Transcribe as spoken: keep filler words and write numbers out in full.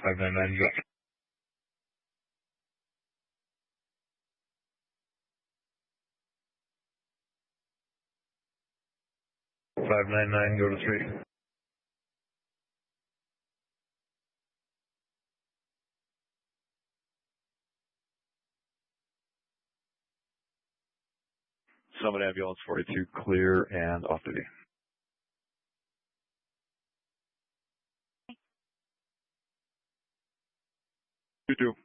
five nine nine, go. five nine nine, go to three. Summit Ambulance forty-two, clear and off duty. You too.